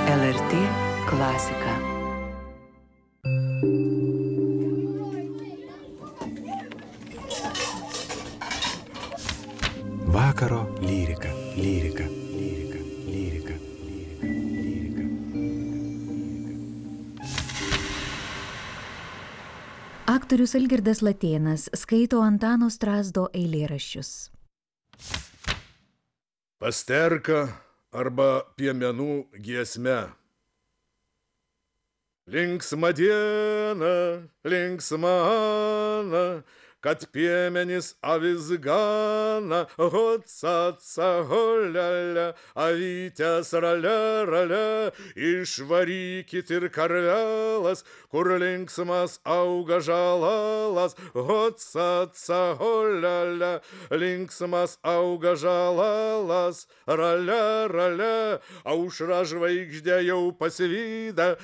LRT klasika. Vakaro lyrika, lyrika, lyrika, lyrika, lyrika, lyrika. Aktorius Algirdas Latėnas skaito Antano Strazdo eilėraščius. Pasterka arba piemenų giesme. Linksma diena, linksmana, kad piemenys avis gana, hotsaca, holele, avytės rale, rale, išvarykit ir karvelas, kur linksmas auga žalalas, hotsaca, holele, linksmas auga žalalas, rale, rale, aušra žvaigždė jau pasivyda,